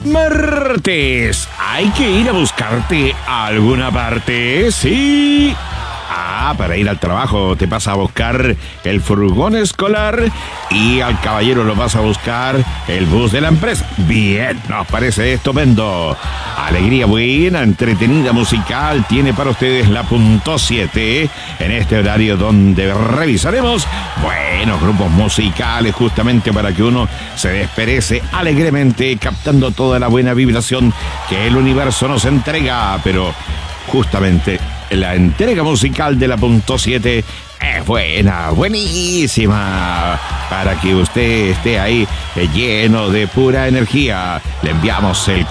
Martes, ¿hay que ir a buscarte a alguna parte? Sí. Para ir al trabajo te vas a buscar el furgón escolar y al caballero lo vas a buscar el bus de la empresa. Bien, nos parece estupendo. Alegría buena, entretenida musical tiene para ustedes la punto 7 en este horario donde revisaremos buenos grupos musicales justamente para que uno se desperece alegremente captando toda la buena vibración que el universo nos entrega, pero justamente la entrega musical de la punto 7 es buena, buenísima, para que usted esté ahí lleno de pura energía. Le enviamos el